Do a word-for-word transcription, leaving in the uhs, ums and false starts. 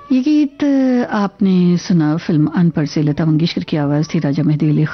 ये गीत आपने सुना फिल्म अनपढ़ से, लता मंगेशकर की आवाज थी, राजा मेहदी अली